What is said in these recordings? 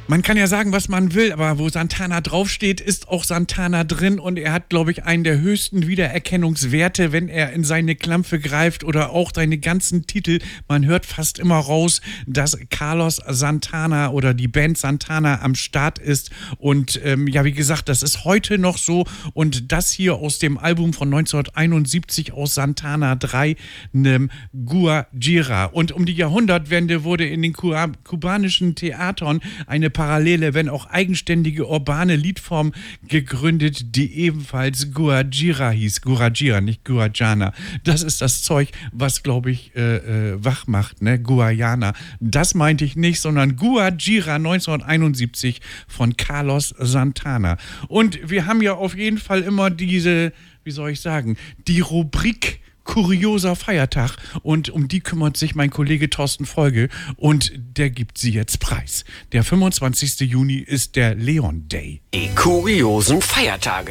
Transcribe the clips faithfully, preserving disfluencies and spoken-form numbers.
Man kann ja sagen, was man will, aber wo Santana draufsteht, ist auch Santana drin und er hat, glaube ich, einen der höchsten Wiedererkennungswerte, wenn er in seine Klampfe greift oder auch seine ganzen Titel. Man hört fast immer raus, dass Carlos Santana oder die Band Santana am Start ist und ähm, ja, wie gesagt, das ist heute noch so und das hier aus dem Album von neunzehnhunderteinundsiebzig aus Santana drei, nem Guajira. Und um die Jahrhundertwende wurde in den kubanischen Theatern eine parallele, wenn auch eigenständige urbane Liedform gegründet, die ebenfalls Guajira hieß. Guajira, nicht Guajana. Das ist das Zeug, was, glaube ich, äh, äh, wach macht, ne? Guayana. Das meinte ich nicht, sondern Guajira neunzehnhunderteinundsiebzig von Carlos Santana. Und wir haben ja auf jeden Fall immer diese, wie soll ich sagen, die Rubrik kurioser Feiertag und um die kümmert sich mein Kollege Thorsten Folge und der gibt sie jetzt preis. Der fünfundzwanzigste Juni ist der Leon Day. Die kuriosen Feiertage.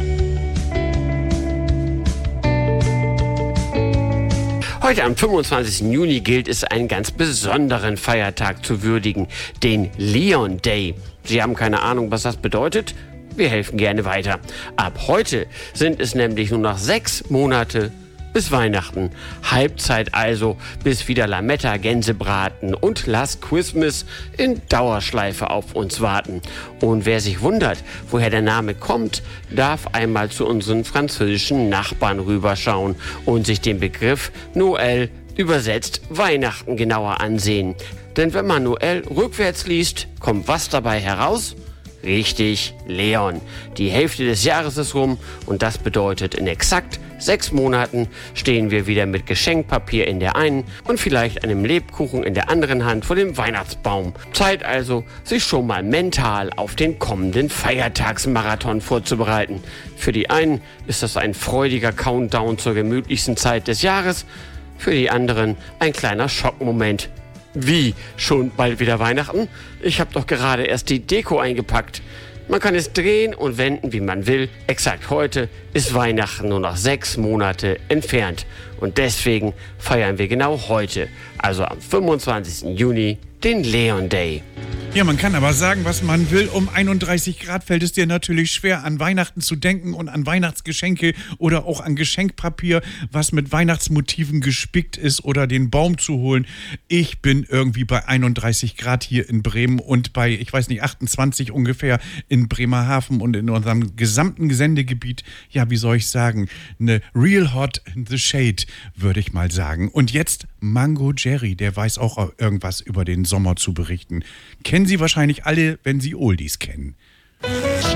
Heute am fünfundzwanzigsten Juni gilt es, einen ganz besonderen Feiertag zu würdigen, den Leon Day. Sie haben keine Ahnung, was das bedeutet? Wir helfen gerne weiter. Ab heute sind es nämlich nur noch sechs Monate bis Weihnachten. Halbzeit also, bis wieder Lametta, Gänsebraten und Last Christmas in Dauerschleife auf uns warten. Und wer sich wundert, woher der Name kommt, darf einmal zu unseren französischen Nachbarn rüberschauen und sich den Begriff Noël, übersetzt Weihnachten, genauer ansehen. Denn wenn man Noël rückwärts liest, kommt was dabei heraus? Richtig, Leon. Die Hälfte des Jahres ist rum und das bedeutet, in exakt sechs Monaten stehen wir wieder mit Geschenkpapier in der einen und vielleicht einem Lebkuchen in der anderen Hand vor dem Weihnachtsbaum. Zeit also, sich schon mal mental auf den kommenden Feiertagsmarathon vorzubereiten. Für die einen ist das ein freudiger Countdown zur gemütlichsten Zeit des Jahres, für die anderen ein kleiner Schockmoment. Wie? Schon bald wieder Weihnachten? Ich habe doch gerade erst die Deko eingepackt. Man kann es drehen und wenden, wie man will. Exakt heute ist Weihnachten nur noch sechs Monate entfernt. Und deswegen feiern wir genau heute, also am fünfundzwanzigsten Juni, den Leon Day. Ja, man kann aber sagen, was man will. Um einunddreißig Grad fällt es dir natürlich schwer, an Weihnachten zu denken und an Weihnachtsgeschenke oder auch an Geschenkpapier, was mit Weihnachtsmotiven gespickt ist oder den Baum zu holen. Ich bin irgendwie bei einunddreißig Grad hier in Bremen und bei, ich weiß nicht, achtundzwanzig ungefähr in Bremerhaven und in unserem gesamten Sendegebiet. Ja, wie soll ich sagen, eine real hot in the shade, würde ich mal sagen. Und jetzt Mango Jerry, der weiß auch irgendwas über den Sommer zu berichten. Kennen Sie wahrscheinlich alle, wenn Sie Oldies kennen.